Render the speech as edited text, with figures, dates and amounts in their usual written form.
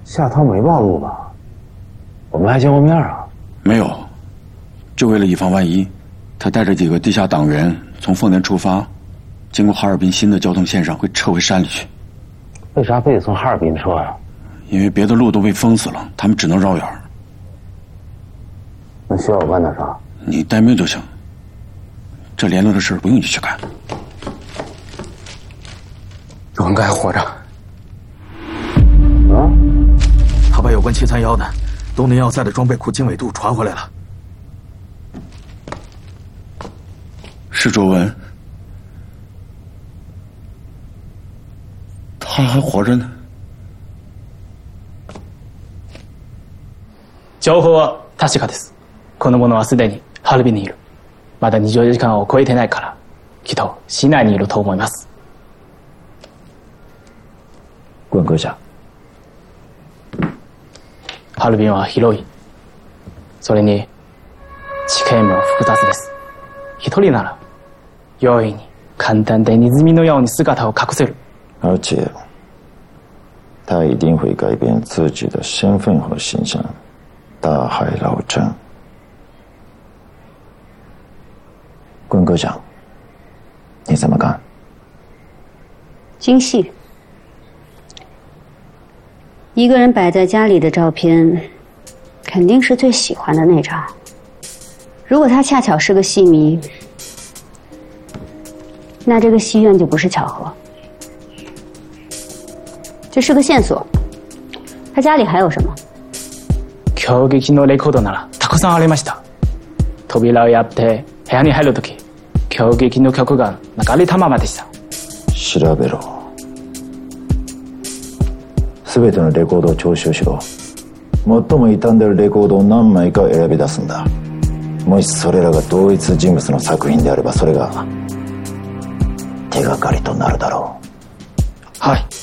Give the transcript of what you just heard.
夏涛没暴露吧？我们还见过面啊？ 没有，就为了以防万一，他带着几个地下党员从凤年出发，经过哈尔滨新的交通线上会撤回山里去。 为啥非得从哈尔滨撤呀？ 因为别的路都被封死了，他们只能绕远。 那需要我办点啥？ 你待命就行。这联络的事不用你去干。 文哥还活着。 啊？ 他把有关731的东宁要塞的装备库经纬度传回来了。 是卓文，他还活着呢。 情報は確かです。この者はすでにハルビにいる。まだ24時間を超えてないから、きっと市内にいると思います。 滚阁下。 ハルビンは広い。それに地形も複雑です。一人なら容易に簡単でネズミのように姿を隠せる。 而且他一定会改变自己的身份和形象。大海捞针。滚阁下，你怎么看？ 精细。一个人摆在家里的照片，肯定是最喜欢的那张。如果他恰巧是个戏迷，那这个戏院就不是巧合，这是个线索。他家里还有什么？ 攻撃のレコードならたくさんありました。扉を破って部屋に入るとき、攻撃の曲が流れたままでした。 調べろ。すべてのレコードを徴収しろ。最も傷んでるレコードを何枚か選び出すんだ。もしそれらが同一人物の作品であれば、それが手がかりとなるだろう。 はい。